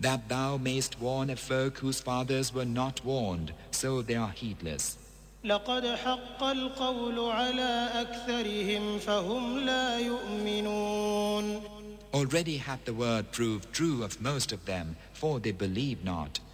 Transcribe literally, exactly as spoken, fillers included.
that thou mayst warn a folk whose fathers were not warned, so they are heedless. لقد حق القول على أكثرهم فهم لا يؤمنون. Already hath the word proved true of most of them, for they believe not.